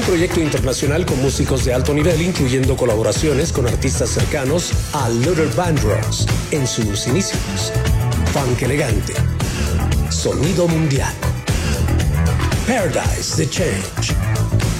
un proyecto internacional con músicos de alto nivel, incluyendo colaboraciones con artistas cercanos a Luther Vandross en sus inicios. Funk elegante. Sonido mundial. Paradise the Change.